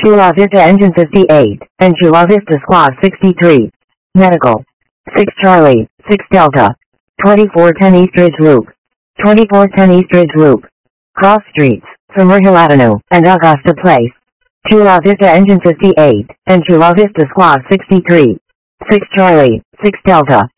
Chula Vista Engine 58, and Chula Vista Squad 63. Medical. 6 Charlie, 6 Delta. 2410 Eastridge Loop. 2410 Eastridge Loop. Cross streets, Summerhill Avenue, and Augusta Place. Chula Vista Engine 58, and Chula Vista Squad 63. 6 Charlie, 6 Delta.